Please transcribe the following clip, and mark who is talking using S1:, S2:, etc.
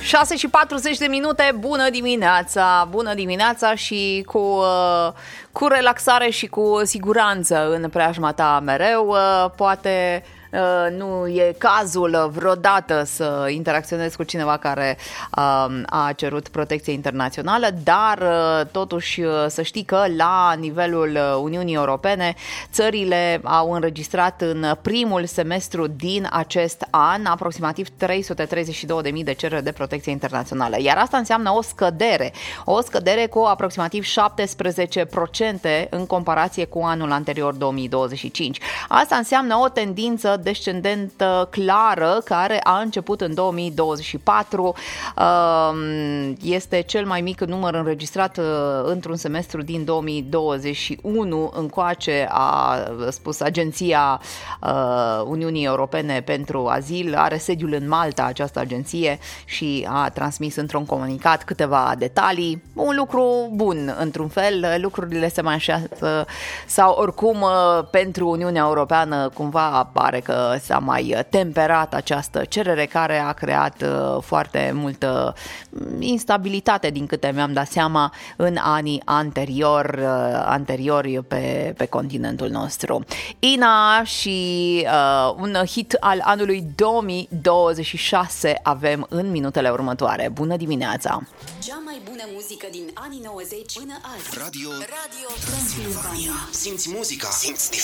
S1: 6:40, bună dimineața și cu relaxare și cu siguranță în preajma ta mereu, poate nu e cazul vreodată să interacționezi cu cineva care a cerut protecție internațională, dar totuși să știi că la nivelul Uniunii Europene țările au înregistrat în primul semestru din acest an aproximativ 332.000 de cereri de protecție internațională, iar asta înseamnă o scădere cu aproximativ 17% în comparație cu anul anterior 2025. Asta înseamnă o tendință descendentă clară care a început în 2024. Este cel mai mic număr înregistrat într-un semestru din 2021 încoace, a spus Agenția Uniunii Europene pentru Azil. Are sediul în Malta această agenție și a transmis într-un comunicat câteva detalii. Un lucru bun, într-un fel, lucrurile se mai așează sau oricum pentru Uniunea Europeană cumva pare că s-a mai temperat această cerere care a creat foarte multă instabilitate, din câte mi-am dat seama, în anii anteriori pe continentul nostru. Ina și un hit al anului 2026 avem în minutele următoare. Bună dimineața!
S2: Cea mai bună muzică din anii 90 până azi.
S3: Radio Transilvania. Simți muzica, simți